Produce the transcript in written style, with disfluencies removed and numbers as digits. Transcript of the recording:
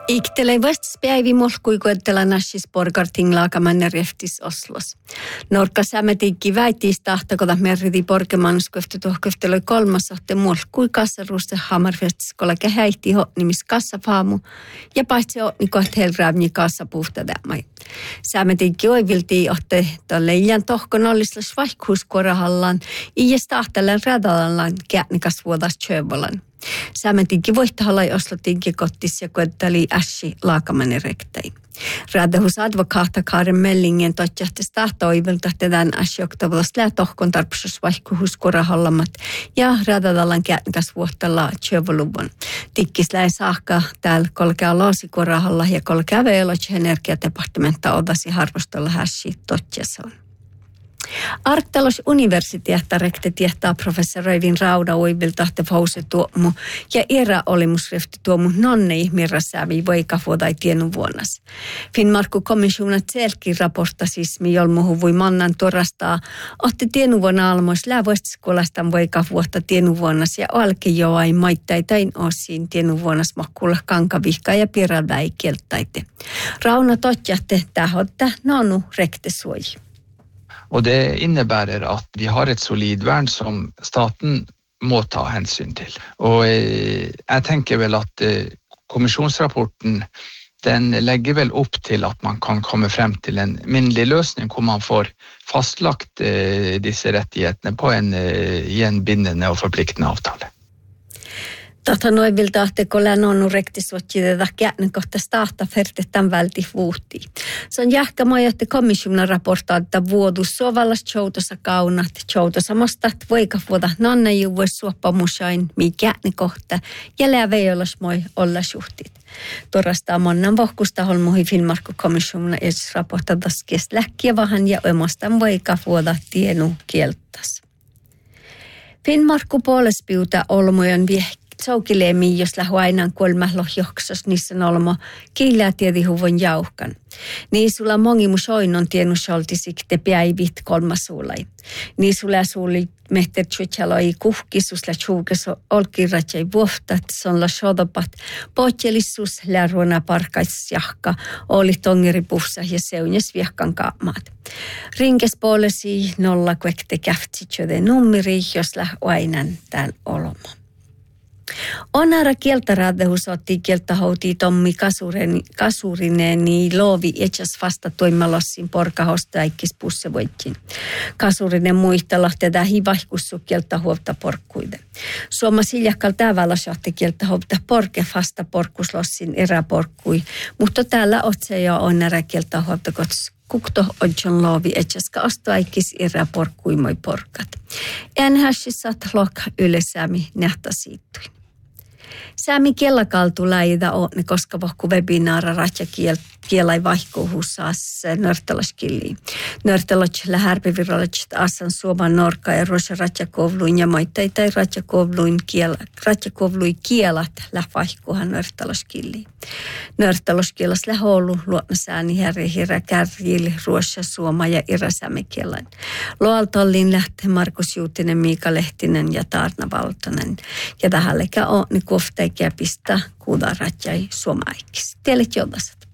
Iktelei vastaspäivi molkui koettela nassis porkarting laakamanne reftis Oslos. Norkka sämetiikki väittiis tahtakota merriti porkemanusköfte tuohköfteloi kolmasohte molkui kassaruuste hamarfestiskolla kähäihti ho nimis kassafaamu ja paitsi otni koht helräävni kassa puhtadämai. Sämetiikki oiviltii ohte tolle iän tohkon ollislas vaihkuuskuorahallaan iäs tahtelen radalallaan käännikas vuodas tjövolan. Sämetiinkin voittahalai oslotiinkin kottis ja koettali ässi laakamani rektei. Radahus advokaata Karen Mellingen totjahtis tahtoivilta tämän ässi oktavallus lää tohkon tarpsus vaihkuuskuorahallamat ja radadallan käännikas vuottalla tjövoluvun. Tikkis läi saakka täällä kolkea laasikuorahalla ja kolkea veelots energiadepartementa odasi harvostolla ässi totjasoon. Artelos universiteetta rekte tietää professoröivin Rauda uivilta fause tuomu ja era olimusrefti tuomu nonne ihmirasäävi voikavuodai tienu vuonnas. Finnmarkku komissiona selki raportasismi jolmuhu voi mannan torastaa otti tienu vuonna almois läävuostiskolastan voikavuotta tienu vuonnas ja alki joai maittaitain osiin tienu vuonnas makkulla kankavihka ja piralväi kieltaite. Rauna totjahte tähotta nonu rekte suoji. Och det innebär att vi har ett solid värn som staten må ta hänsyn till. Och jag tänker väl att kommissionsrapporten den lägger väl upp till att man kan komma fram till en mindre lösning där man får fastlagt dessa rättigheterna på i en bindande och förpliktande avtal. Tahta noivilta ahtekolla nonu rektisvuottideta käänne kohta stahta fertetän välti vuutti. Se on jähkämaa, että komissiona raportaa, että vuodus sovallas joutossa kaunat, joutossa mostat voikavuota nonna juvuus suoppamusain, mi käänne kohta ja lääveijolas moi olla suhtit. Torastaa monnan vohkusta holmuhi Finnmarkku komissiona edes raportatas kes läkkiä vahan ja ömostan voikavuota tienu kieltas. Finnmarkku puolespiuta olmojen Tsaukileemi, jos lähu aina kolmahlohjoksas, niissä olmo kiilää tiedi huvon jauhkan. Niin sulla mongimus oinnon tiennu soltisik te päivit kolmasuulai. Niin sulla suuli mehter tjutjaloi kuhkisus la tjuukas olkirratsai vuoftat, son la sodopat, potjelissus lääruona parkais jahka, oli tongeripussa ja seunjas viehkan kaamaat. Rinkes puolesi nolla kuekte käftsitsöde nummeri, jos lähu aina tän olmo. Onara kieltäradehus otti kieltähoutii Tommi Kasurinen niin loovi etsäs vasta toimalossin porkahosta äikkis pussevoitkin. Kasurinen muistella tätä hivahkussu kieltähuolta porkkuiden. Suoma siljakkal tavalla sahti kieltähuolta porke vasta porkuslossin eräporkkui, mutta täällä otse jo onara kieltähuolta kots. Kukto odjon loovi etsäska ostoaikkis eräporkkui moi porkat. Enhässissat lok ylesäämi nähtä siittui. Säämi kielakaltu läida on, koska vohku webinaara ratja kielai vaihkuuhussas nörtelaskilliin. Nörtelots lähärpivirolets asan suoman norka ja rosa ratjakovluin ja moittai tai ratjakovluin kielat lähvaihkuuhan nörtelaskilliin. Nörteloskielas lähoulu luotna sääni herrihirä kärjil ruossa suoma ja iräsämi kielain. Loaltollin lähte Markus Juutinen, Miika Lehtinen ja Taarna Valtonen. Ja tähällekä on niin kofta eikä pistä kuudaratjai suomaikkis. Teille joudasat.